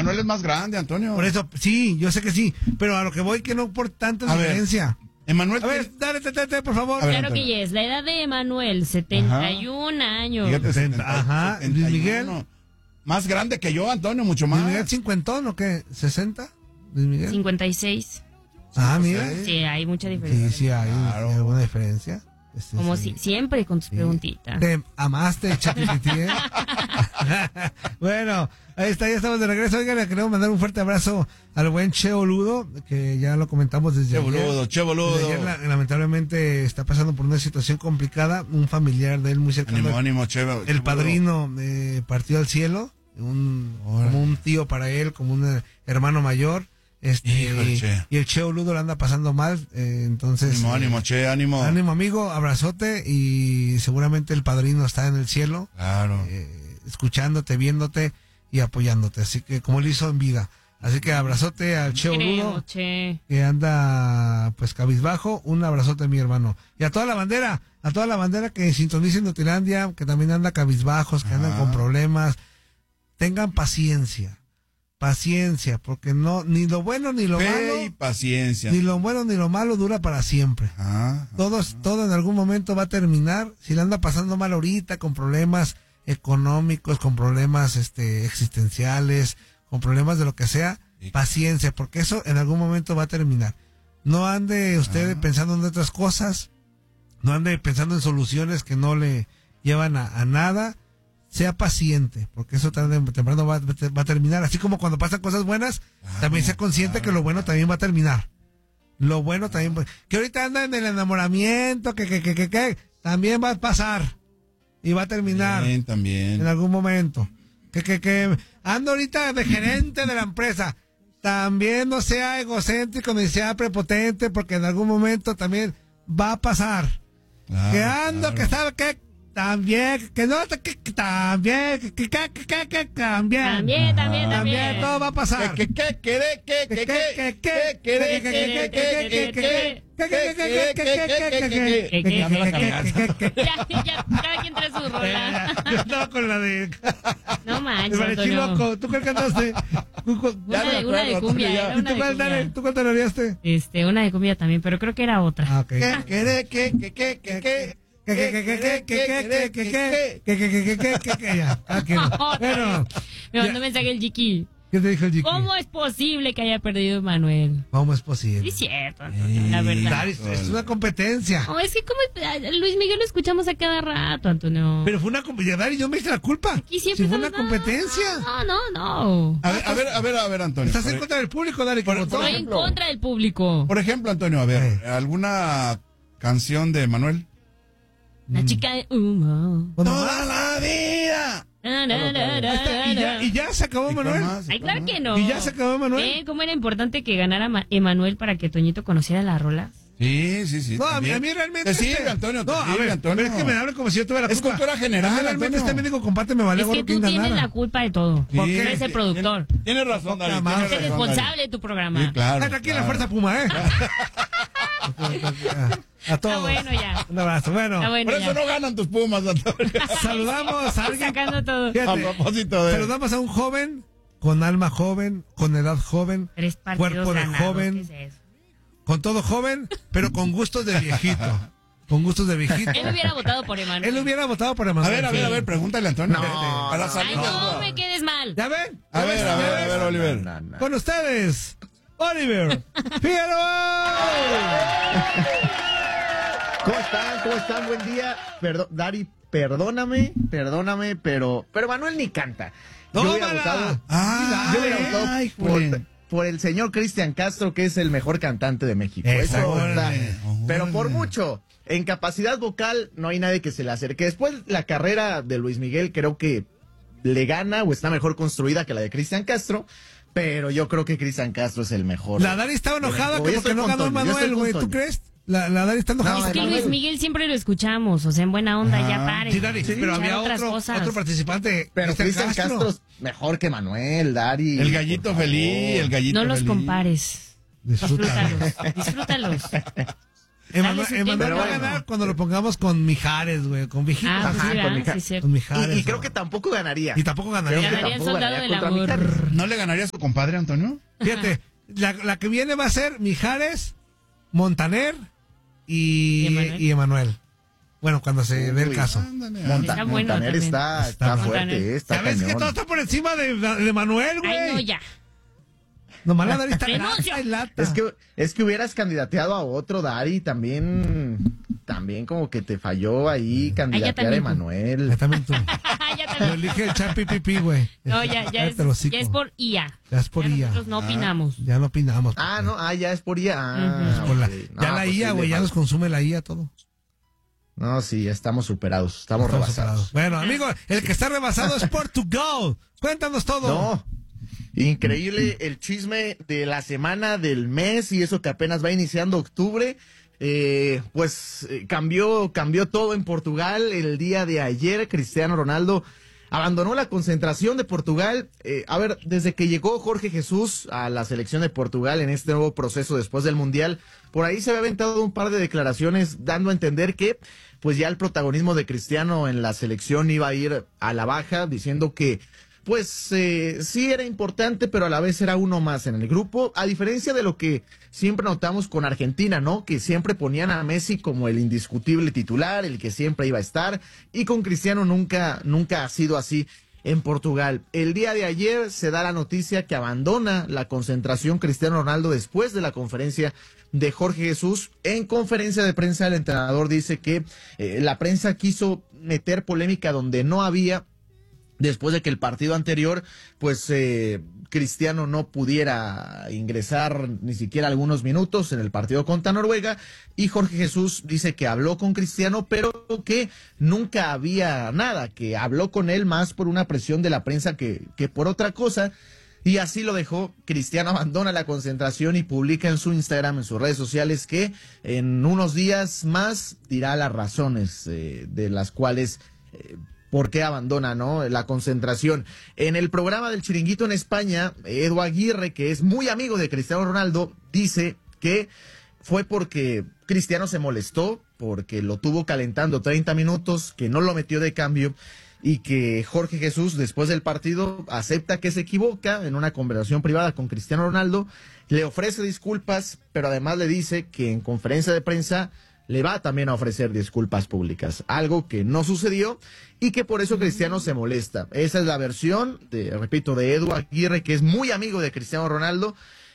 Emanuel es más grande, Antonio. Por eso, sí, yo sé que sí, pero a lo que voy que no por tanta diferencia. Emanuel, a ver, dale, por favor. Claro Antonio. Que yes, la edad de Emanuel, 71 años. Fíjate, 70, 71. Luis Miguel. Más grande que yo, Antonio, mucho más. ¿Luis Miguel cincuentón o qué? ¿60? Luis Miguel. 56. Mira. Sí, hay mucha diferencia. Sí, hay alguna diferencia. Como si siempre con tus preguntitas. Te amaste, ChatGPT. Bueno, ahí está, ya estamos de regreso. Oigan, le queremos mandar un fuerte abrazo al buen Che Boludo, que ya lo comentamos desde ayer. Che Boludo. Desde ayer, lamentablemente está pasando por una situación complicada. Un familiar de él muy cercano. Ánimo, Che. El padrino partió al cielo. Como un tío para él, como un hermano mayor. Y el Che Boludo la anda pasando mal, entonces ánimo Che, ánimo amigo, abrazote, y seguramente el padrino está en el cielo, claro, escuchándote, viéndote y apoyándote, así que como él hizo en vida. Así que abrazote al Che Boludo, que anda pues cabizbajo. Un abrazote, mi hermano, y a toda la bandera que sintonicen Nutilandia, que también anda cabizbajos, que andan con problemas. Tengan paciencia, porque no, ni lo bueno ni lo malo, y paciencia, ni lo bueno ni lo malo dura para siempre. Todo en algún momento va a terminar. Si le anda pasando mal ahorita, con problemas económicos, con problemas existenciales, con problemas de lo que sea, paciencia, porque eso en algún momento va a terminar. No ande usted pensando en otras cosas, no ande pensando en soluciones que no le llevan a nada. Sea paciente, porque eso tarde o temprano va a terminar. Así como cuando pasan cosas buenas, también sea consciente que lo bueno también va a terminar. Lo bueno también, que ahorita anda en el enamoramiento, que también va a pasar y va a terminar. También. En algún momento. Que anda ahorita de gerente de la empresa. También no sea egocéntrico ni sea prepotente, porque en algún momento también va a pasar. Que ando, que sabe que también, que no, que también, también, todo va a pasar. Ya, cada quien trae su rola. Yo estaba con la de... No manches, Antonio. ¿Tú cuál cantaste? Una de cumbia. ¿Tú cuál tarareaste? Una de cumbia también, pero creo que era otra. Bueno, me mandó mensaje el Jiki. ¿Qué te dijo el Jiki? ¿Cómo es posible que haya perdido Emanuel? ¿Cómo es posible? Sí, es cierto, Antonio, la verdad. Es una competencia. No, es que como Luis Miguel lo escuchamos a cada rato, Antonio. Pero fue una competencia, Dari, yo me hice la culpa. Aquí siempre fue una competencia. No. A ver, Antonio. Estás en contra del público, Dari. Estoy en contra del público. Por ejemplo, Antonio, a ver, ¿alguna canción de Emanuel? La chica de humo. Toda la vida. ¿Y ya se acabó Emanuel? Ay, claro que no. ¿Y ya se acabó Emanuel? ¿Cómo era importante que ganara Emanuel para que Toñito conociera las rolas? Sí. No, a mí realmente... Te sirve, Antonio, Antonio. Pero es que me hablan como si yo tuviera la culpa. Es cultura general, realmente Antonio. médico comparte me vale. Es que tú tienes la culpa de todo. Sí. Porque eres el productor. Tienes razón, Dari. Eres responsable de tu programa. Sí, claro. Aquí en la Fuerza Puma, A todos. Bueno, ya. Un abrazo. Bueno, por eso no ganan tus Pumas, Antonio. Saludamos a alguien. Sacando todo. Fíjate, a propósito de... Saludamos a un joven, con alma joven, con edad joven, cuerpo de joven, ¿qué es eso? con todo joven, pero con gustos de viejito. Con gustos de viejito. Él hubiera votado por Emanuel. Él hubiera votado por Emanuel. A ver, pregúntale a Antonio. Para Ay, no me quedes mal. ¿Ya ven? A ver, Oliver. Con ustedes, Oliver Figueroa. ¿Cómo están? Buen día. Dari, perdóname, pero Manuel ni canta. Yo hubiera votado por el señor Cristian Castro, que es el mejor cantante de México. Eso está. Pero por mucho. En capacidad vocal no hay nadie que se le acerque. Después la carrera de Luis Miguel creo que le gana o está mejor construida que la de Cristian Castro. Pero yo creo que Cristian Castro es el mejor. La Dari estaba enojada porque no ganó Manuel, güey. ¿Tú crees? La Dari está enojada. No, es que Luis Miguel siempre lo escuchamos, o sea, en buena onda, ya pare. Sí, Dari, pero había otro participante. Pero Cristian Castro es mejor que Manuel, Dari. El gallito feliz, No los compares. Disfrútalos. Emanuel va a ganar cuando lo pongamos con Mijares, güey, con Viejitas. Ajá, con sí, sí. Con Mijares. Y creo que tampoco ganaría. Y tampoco ganaría. Ganaría el Soldado del Amor. ¿No le ganaría a su compadre, Antonio? Fíjate, la que viene va a ser Mijares, Montaner y Emanuel. Bueno, cuando se dé el caso. Montaner está fuerte, está ¿Sabes cañón. que todo está por encima de Manuel, güey? Ay, no, ya. Nomás la Dari está Renuncia. lata. Es que hubieras candidateado a otro, Dari, también como que te falló ahí candidatear a Emanuel. Ya también tú. Ya Lo también. elige el Champi Pipi, güey. No, ya es por IA. Ya es por IA. Nosotros no opinamos. Ya no opinamos. Ya es por IA. Ya la IA, güey, ya nos consume la IA todo. No, sí, estamos superados, estamos rebasados. Bueno, amigo, el que está rebasado es Portugal. Cuéntanos todo. No, increíble el chisme de la semana, del mes, y eso que apenas va iniciando octubre. Cambió todo en Portugal el día de ayer. Cristiano Ronaldo abandonó la concentración de Portugal. Desde que llegó Jorge Jesús a la selección de Portugal en este nuevo proceso después del Mundial, por ahí se había aventado un par de declaraciones dando a entender que pues ya el protagonismo de Cristiano en la selección iba a ir a la baja, diciendo que sí era importante, pero a la vez era uno más en el grupo, a diferencia de lo que siempre notamos con Argentina, ¿no? Que siempre ponían a Messi como el indiscutible titular, el que siempre iba a estar, y con Cristiano nunca ha sido así en Portugal. El día de ayer se da la noticia que abandona la concentración Cristiano Ronaldo después de la conferencia de Jorge Jesús. En conferencia de prensa el entrenador dice que la prensa quiso meter polémica donde no había, después de que el partido anterior, Cristiano no pudiera ingresar ni siquiera algunos minutos en el partido contra Noruega, y Jorge Jesús dice que habló con Cristiano, pero que nunca había nada, que habló con él más por una presión de la prensa que por otra cosa, y así lo dejó. Cristiano abandona la concentración y publica en su Instagram, en sus redes sociales, que en unos días más dirá las razones de las cuales por qué abandona, ¿no?, la concentración. En el programa del Chiringuito en España, Edu Aguirre, que es muy amigo de Cristiano Ronaldo, dice que fue porque Cristiano se molestó, porque lo tuvo calentando 30 minutos, que no lo metió de cambio, y que Jorge Jesús, después del partido, acepta que se equivoca en una conversación privada con Cristiano Ronaldo, le ofrece disculpas, pero además le dice que en conferencia de prensa le va también a ofrecer disculpas públicas, algo que no sucedió y que por eso Cristiano se molesta. Esa es la versión, repito, de Edu Aguirre, que es muy amigo de Cristiano Ronaldo.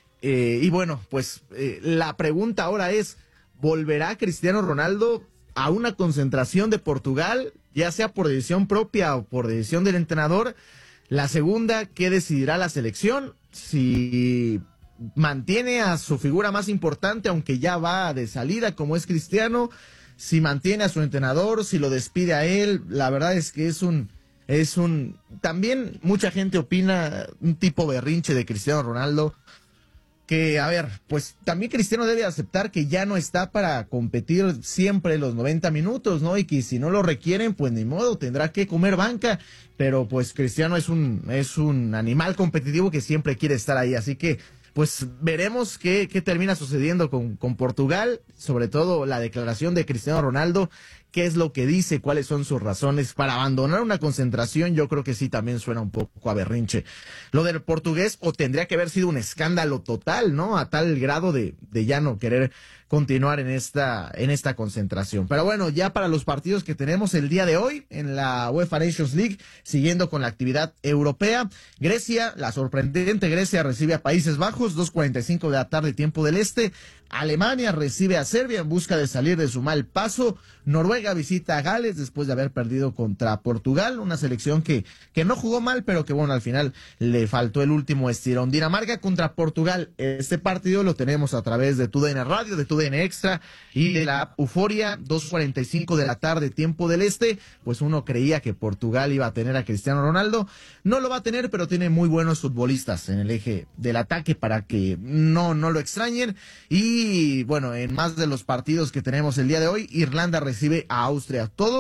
La pregunta ahora es, ¿volverá Cristiano Ronaldo a una concentración de Portugal, ya sea por decisión propia o por decisión del entrenador? La segunda, ¿qué decidirá la selección? Si mantiene a su figura más importante, aunque ya va de salida, como es Cristiano, si mantiene a su entrenador, si lo despide a él. La verdad es que también mucha gente opina un tipo berrinche de Cristiano Ronaldo, que, también Cristiano debe aceptar que ya no está para competir siempre los 90 minutos, ¿no? Y que si no lo requieren, pues ni modo, tendrá que comer banca. Pero pues Cristiano es un animal competitivo que siempre quiere estar ahí, así que veremos qué termina sucediendo con Portugal, sobre todo la declaración de Cristiano Ronaldo, qué es lo que dice, cuáles son sus razones para abandonar una concentración. Yo creo que sí también suena un poco a berrinche. Lo del portugués, o tendría que haber sido un escándalo total, ¿no? A tal grado de ya no querer continuar en esta concentración. Pero bueno, ya para los partidos que tenemos el día de hoy en la UEFA Nations League, siguiendo con la actividad europea, Grecia, la sorprendente Grecia, recibe a Países Bajos, 2:45 de la tarde, tiempo del este. Alemania recibe a Serbia en busca de salir de su mal paso. Noruega visita a Gales después de haber perdido contra Portugal, una selección que no jugó mal, pero que al final le faltó el último estirón. Dinamarca contra Portugal, este partido lo tenemos a través de TUDN Radio, de TUDN Extra y de la Euforia, 2:45 de la tarde, tiempo del este. Pues uno creía que Portugal iba a tener a Cristiano Ronaldo, no lo va a tener, pero tiene muy buenos futbolistas en el eje del ataque para que no lo extrañen. Y bueno, en más de los partidos que tenemos el día de hoy, Irlanda recibe a Austria. Todos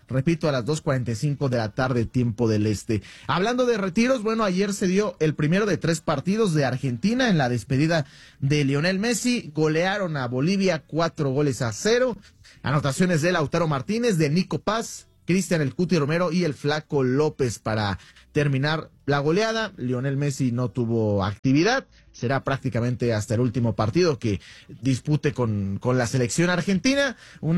repito, a las 2:45 de la tarde, tiempo del este. Hablando de retiros, bueno, ayer se dio el primero de 3 partidos de Argentina en la despedida de Lionel Messi. Golearon a Bolivia 4-0. Anotaciones de Lautaro Martínez, de Nico Paz, Cristian El Cuti Romero y el Flaco López para terminar la goleada. Lionel Messi no tuvo actividad. Será prácticamente hasta el último partido que dispute con la selección argentina.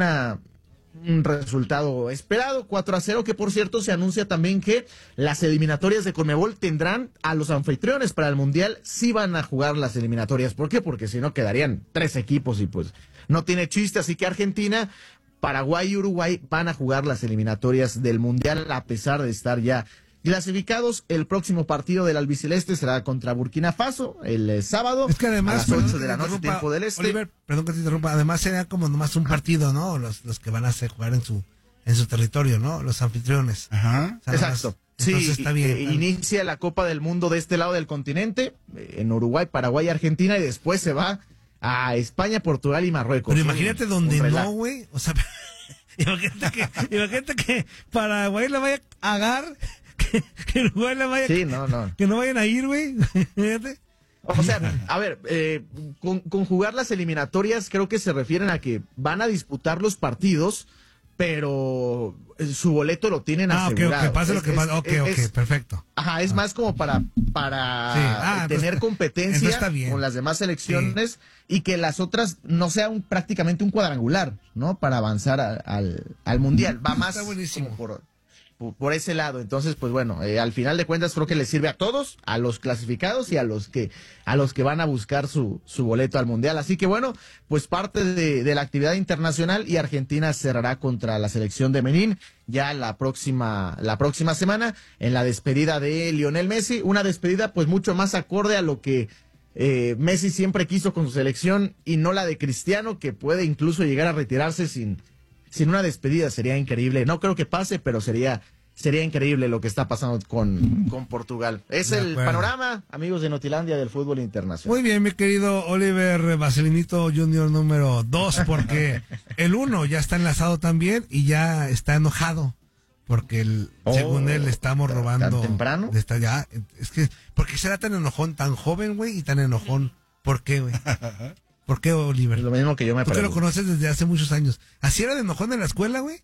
Un resultado esperado, 4-0, que por cierto se anuncia también que las eliminatorias de Conmebol tendrán a los anfitriones para el Mundial. Sí van a jugar las eliminatorias. ¿Por qué? Porque si no quedarían 3 equipos y pues no tiene chiste. Así que Argentina, Paraguay y Uruguay van a jugar las eliminatorias del Mundial a pesar de estar ya clasificados. El próximo partido del albiceleste será contra Burkina Faso el sábado. Es que además, a las 8 de la noche, tiempo del este. Oliver, perdón que te interrumpa, además será como nomás un partido, ¿no? Los que van a hacer jugar en su territorio, ¿no? Los anfitriones. Ajá. O sea, exacto. Sí, está bien. Inicia la Copa del Mundo de este lado del continente, en Uruguay, Paraguay y Argentina, y después se va a España, Portugal y Marruecos. Pero imagínate donde no, güey. O sea, imagínate que Paraguay la vaya a agarrar. Que Uruguay la vaya. Sí, no. Que no vayan a ir, güey. O sea, a ver, con jugar las eliminatorias creo que se refieren a que van a disputar los partidos, pero su boleto lo tienen asegurado. Ok, pase lo que pase. Ok, perfecto. Ajá, es más como para tener competencia con las demás selecciones y que las otras no sea prácticamente un cuadrangular, ¿no? Para avanzar al Mundial. Va más como por ese lado. Entonces, pues bueno, al final de cuentas creo que les sirve a todos, a los clasificados y a los que van a buscar su boleto al Mundial. Así que bueno, pues parte de la actividad internacional, y Argentina cerrará contra la selección de Benín ya la próxima semana en la despedida de Lionel Messi, una despedida pues mucho más acorde a lo que Messi siempre quiso con su selección y no la de Cristiano, que puede incluso llegar a retirarse sin una despedida. Sería increíble. No creo que pase, pero sería increíble lo que está pasando con Portugal. Es el panorama, amigos de Notilandia, del fútbol internacional. Muy bien, mi querido Oliver Vaselinito Junior número 2, porque el 1 ya está enlazado también y ya está enojado. Porque según él estamos robando. ¿Tan temprano? Es que, ¿por qué será tan enojón, tan joven, güey, y tan enojón? ¿Por qué, güey? ¿Por qué, Oliver? Es lo mismo que yo me pregunto. Tú que lo conoces desde hace muchos años. ¿Así era de enojón en la escuela, güey?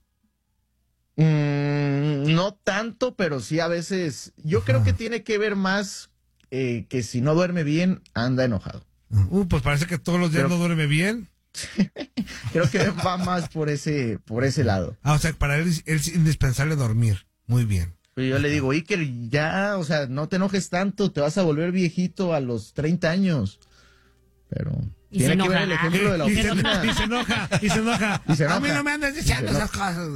No tanto, pero sí a veces. Yo creo que tiene que ver más que si no duerme bien, anda enojado. Pues parece que todos los días no duerme bien. Creo que va más por ese lado. O sea, para él es indispensable dormir. Muy bien. Pero yo le digo, Iker, ya, o sea, no te enojes tanto, te vas a volver viejito a los 30 años. Pero tiene que ver el ejemplo de la oficina. Y se enoja. A mí no me andas diciendo esas cosas.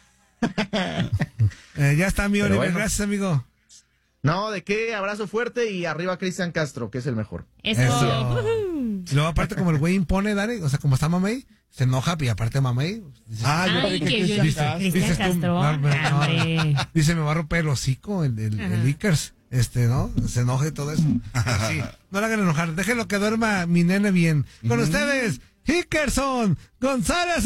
Ya está, mi Oliver. Bueno. Gracias, amigo. No, ¿de qué? Abrazo fuerte y arriba Cristian Castro, que es el mejor. Eso. Y luego, aparte, como el güey impone, Dani, o sea, como está Mamey, se enoja y aparte Mamey. Cristian Castro. Dice, me va a romper el hocico el Ickers. ¿No? Se enoja y todo eso. Sí, no le hagan enojar. Déjenlo que duerma mi nene bien. Con ustedes, Hickerson González.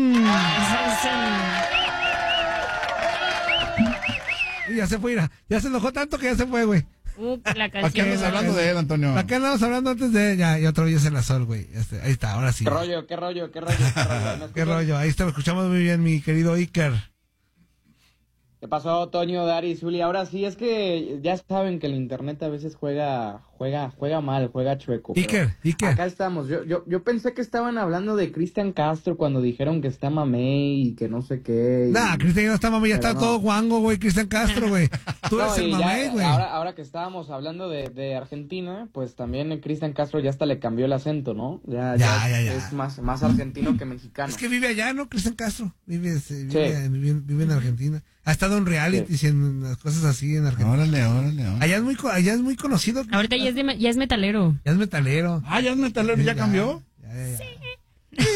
Y ya se fue, ya se enojó tanto que ya se fue, güey. La canción. ¿Para qué andas hablando de él, Antonio? ¿Para qué andamos hablando antes de ella? Y otra vez en la sol, güey. Ahí está, ahora sí. ¿Qué rollo? ¿Qué rollo? Ahí está, lo escuchamos muy bien, mi querido Iker. ¿Qué pasó, Toño, Dari, Zuli? Ahora sí, es que ya saben que el internet a veces juega mal, juega chueco. Iker. Acá estamos. Yo pensé que estaban hablando de Cristian Castro cuando dijeron que está Mamey y que no sé qué. Nah, Cristian no está Mamey, ya está todo guango, güey, Cristian Castro, güey. Tú eres el Mamey, güey. Ahora que estábamos hablando de Argentina, pues también Cristian Castro ya hasta le cambió el acento, ¿no? Ya. Es más argentino que mexicano. Es que vive allá, ¿no? Cristian Castro. Vive en Argentina. Ha estado en reality y en las cosas así en Argentina. Órale. Allá es muy conocido. Ahorita ya es metalero. Ya es metalero. Ya es metalero, ¿ya cambió? Sí.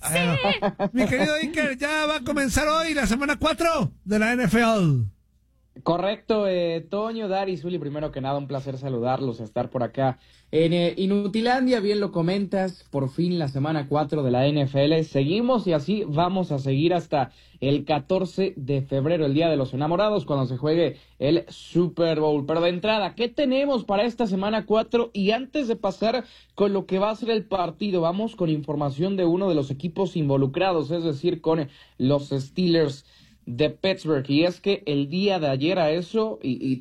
Mi querido Iker, ya va a comenzar hoy la semana 4 de la NFL. Correcto, Toño, Dari, Zuli, primero que nada un placer saludarlos, estar por acá en Inutilandia, bien lo comentas, por fin la semana 4 de la NFL, seguimos y así vamos a seguir hasta el 14 de febrero, el Día de los Enamorados, cuando se juegue el Super Bowl. Pero de entrada, ¿qué tenemos para esta semana 4? Y antes de pasar con lo que va a ser el partido, vamos con información de uno de los equipos involucrados, es decir, con los Steelers de Pittsburgh. Y es que el día de ayer a eso,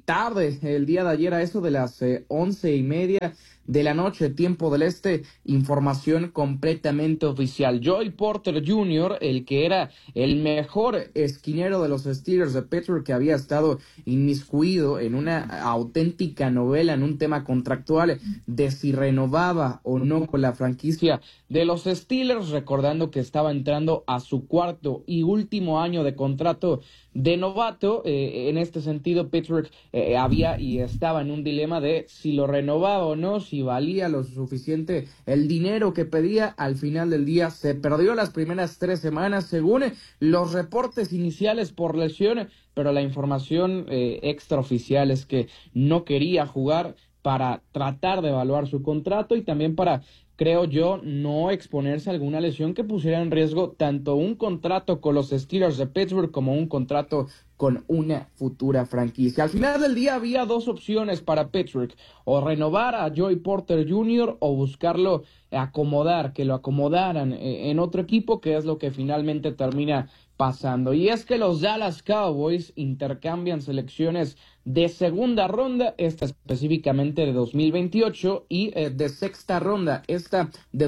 el día de ayer a eso de las 11:30 de la noche, tiempo del este, información completamente oficial. Joey Porter Jr., el que era el mejor esquinero de los Steelers de Pittsburgh, que había estado inmiscuido en una auténtica novela, en un tema contractual de si renovaba o no con la franquicia de los Steelers, recordando que estaba entrando a su cuarto y último año de contrato de novato. En este sentido, Pittsburgh había y estaba en un dilema de si lo renovaba o no, si valía lo suficiente el dinero que pedía. Al final del día se perdió las primeras 3 semanas según los reportes iniciales por lesión, pero la información extraoficial es que no quería jugar para tratar de evaluar su contrato y también para, creo yo, no exponerse a alguna lesión que pusiera en riesgo tanto un contrato con los Steelers de Pittsburgh como un contrato con una futura franquicia. Al final del día había 2 opciones para Pittsburgh, o renovar a Joey Porter Jr. o buscarlo acomodar, que lo acomodaran en otro equipo, que es lo que finalmente termina pasando. Y es que los Dallas Cowboys intercambian selecciones de segunda ronda, esta específicamente de 2028, y de sexta ronda, esta de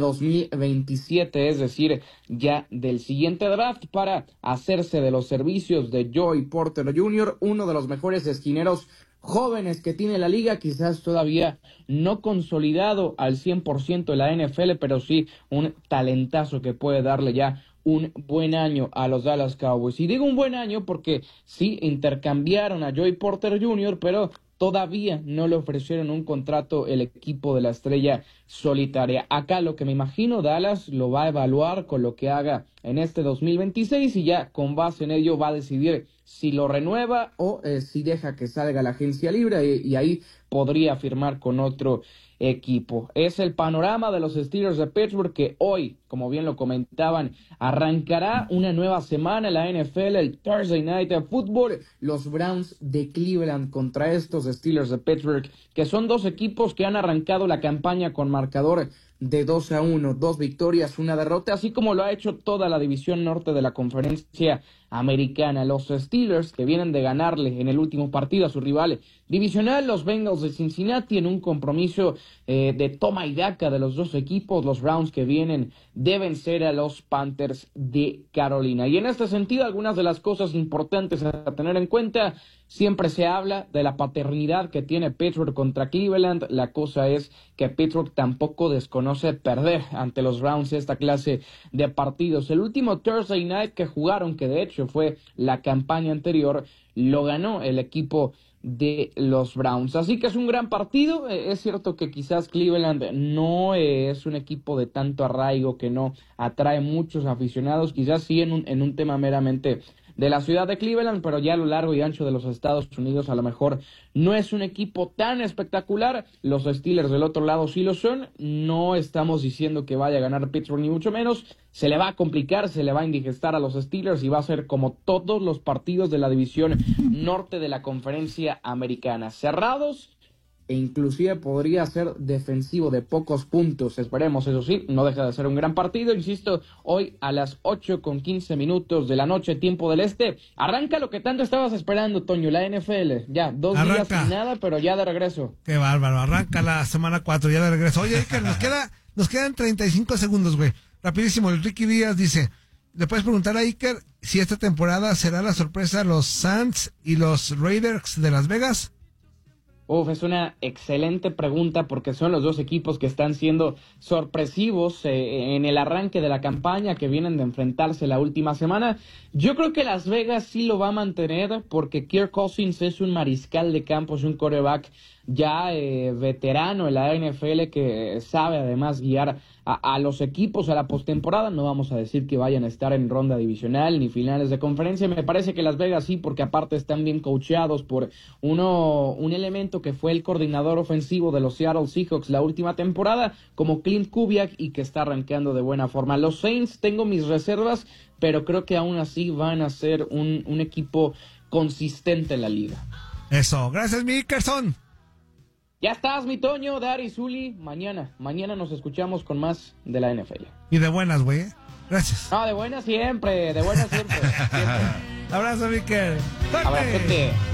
2027, es decir, ya del siguiente draft, para hacerse de los servicios de Joey Porter Jr., uno de los mejores esquineros jóvenes que tiene la liga, quizás todavía no consolidado al 100% de la NFL, pero sí un talentazo que puede darle ya un buen año a los Dallas Cowboys. Y digo un buen año porque sí intercambiaron a Joey Porter Jr., pero todavía no le ofrecieron un contrato el equipo de la estrella solitaria. Acá lo que me imagino, Dallas lo va a evaluar con lo que haga en este 2026 y ya con base en ello va a decidir si lo renueva o si deja que salga la agencia libre y ahí podría firmar con otro equipo. Es el panorama de los Steelers de Pittsburgh, que hoy, como bien lo comentaban, arrancará una nueva semana en la NFL, el Thursday Night Football, los Browns de Cleveland contra estos Steelers de Pittsburgh, que son 2 equipos que han arrancado la campaña con marcador de 2-1, 2 victorias, 1 derrota, así como lo ha hecho toda la división norte de la conferencia americana. Los Steelers, que vienen de ganarle en el último partido a su rival divisional, los Bengals de Cincinnati, en un compromiso de toma y daca de los 2 equipos. Los Browns, que vienen de vencer a los Panthers de Carolina. Y en este sentido, algunas de las cosas importantes a tener en cuenta: siempre se habla de la paternidad que tiene Pittsburgh contra Cleveland. La cosa es que Pittsburgh tampoco desconoce perder ante los Browns esta clase de partidos. El último Thursday Night que jugaron, que de hecho fue la campaña anterior, lo ganó el equipo de los Browns. Así que es un gran partido. Es cierto que quizás Cleveland no es un equipo de tanto arraigo, que no atrae muchos aficionados, quizás sí en un tema meramente de la ciudad de Cleveland, pero ya a lo largo y ancho de los Estados Unidos a lo mejor no es un equipo tan espectacular. Los Steelers del otro lado sí lo son. No estamos diciendo que vaya a ganar Pittsburgh, ni mucho menos. Se le va a complicar, se le va a indigestar a los Steelers y va a ser como todos los partidos de la división norte de la conferencia americana, cerrados, e inclusive podría ser defensivo de pocos puntos. Esperemos, eso sí, no deja de ser un gran partido. Insisto, hoy a las 8:15 de la noche, tiempo del este, arranca lo que tanto estabas esperando, Toño, la NFL. Ya, 2 días sin nada, pero ya de regreso. Qué bárbaro, arranca la semana 4, ya de regreso. Oye, Iker, nos quedan 35 segundos, güey. Rapidísimo, el Ricky Díaz dice, ¿le puedes preguntar a Iker si esta temporada será la sorpresa los Saints y los Raiders de Las Vegas? Es una excelente pregunta porque son los 2 equipos que están siendo sorpresivos en el arranque de la campaña, que vienen de enfrentarse la última semana. Yo creo que Las Vegas sí lo va a mantener porque Kirk Cousins es un mariscal de campo, es un quarterback ya veterano en la NFL que sabe además guiar a los equipos a la postemporada. No vamos a decir que vayan a estar en ronda divisional ni finales de conferencia. Me parece que Las Vegas sí, porque aparte están bien coacheados por un elemento que fue el coordinador ofensivo de los Seattle Seahawks la última temporada, como Clint Kubiak, y que está arrancando de buena forma. Los Saints, tengo mis reservas, pero creo que aún así van a ser un equipo consistente en la liga. Eso, gracias, Mickerson. Ya estás, mi Toño, Dari, Zuli. Mañana nos escuchamos con más de la NFL. Y de buenas, güey. Gracias. No, de buenas siempre, siempre. Abrazo, Micker. Abrazote.